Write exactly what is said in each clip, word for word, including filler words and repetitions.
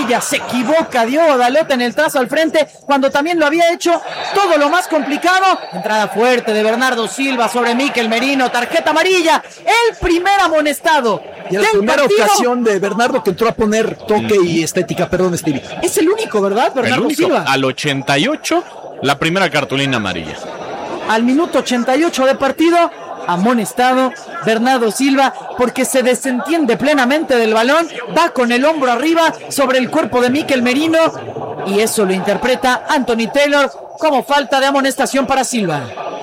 amarilla. Se equivoca Diogo Dalot en el trazo al frente, cuando también lo había hecho todo lo más complicado. Entrada fuerte de Bernardo Silva sobre Mikel Merino, tarjeta amarilla, el primer amonestado. Y la primera partido. ocasión de Bernardo que entró a poner toque y estética, perdón, Stevie. Es el único, ¿verdad, Bernardo el único. Silva? Al ochenta y ocho, la primera cartulina amarilla. Al minuto ochenta y ocho de partido, amonestado Bernardo Silva, porque se desentiende plenamente del balón, va con el hombro arriba sobre el cuerpo de Mikel Merino, y eso lo interpreta Anthony Taylor como falta de amonestación para Silva.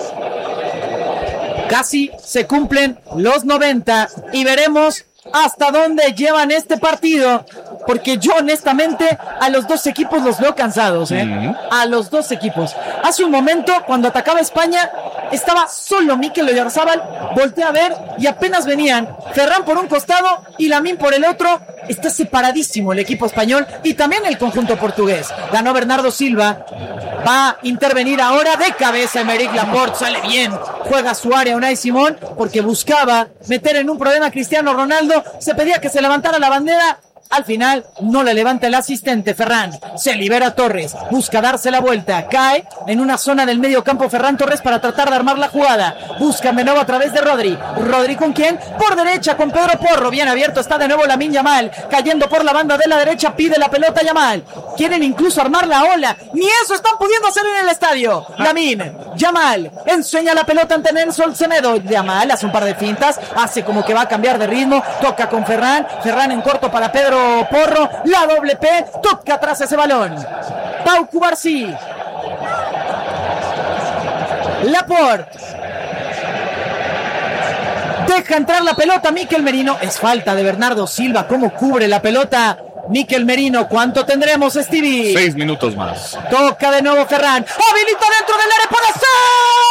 Casi se cumplen los noventa y veremos hasta dónde llevan este partido, porque yo honestamente a los dos equipos los veo cansados, ¿eh? Uh-huh. A los dos equipos. Hace un momento, cuando atacaba España, estaba solo Mikel Oyarzábal, volteé a ver y apenas venían Ferran por un costado y Lamine por el otro. Está separadísimo el equipo español y también el conjunto portugués. Ganó Bernardo Silva, va a intervenir ahora de cabeza Aymeric Laporte, sale bien, juega su área Unai Simón, porque buscaba meter en un problema a Cristiano Ronaldo, se pedía que se levantara la bandera. Al final no le levanta el asistente. Ferran, se libera Torres, busca darse la vuelta, cae en una zona del medio campo Ferran Torres para tratar de armar la jugada, buscan de nuevo a través de Rodri. Rodri ¿con quién? Por derecha con Pedro Porro, bien abierto está de nuevo Lamine Yamal, cayendo por la banda de la derecha, pide la pelota Yamal, quieren incluso armar la ola, ni eso están pudiendo hacer en el estadio. Lamine Yamal enseña la pelota ante Nelson Semedo, Yamal hace un par de fintas, hace como que va a cambiar de ritmo, toca con Ferran, Ferran en corto para Pedro Porro, la doble P, toca atrás ese balón. Pau Cubarsí, Laporte, deja entrar la pelota Mikel Merino, es falta de Bernardo Silva. ¿Cómo cubre la pelota Mikel Merino? ¿Cuánto tendremos, Stevie? Seis minutos más. Toca de nuevo Ferran, habilita dentro del área para hacer